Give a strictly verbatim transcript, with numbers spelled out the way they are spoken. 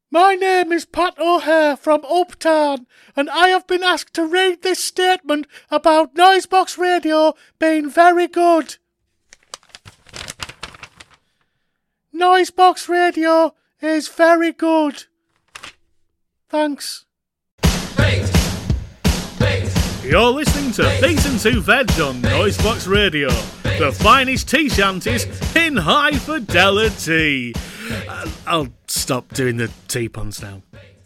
My name is Pat O'Hare from Uptown, and I have been asked to read this statement about Noisebox Radio being very good. Noisebox Radio is very good. Thanks. Bait. Bait. You're listening to Beat and Two Veg on Noisebox Radio, the finest tea shanties in high fidelity. Uh, I'll stop doing the tea puns now.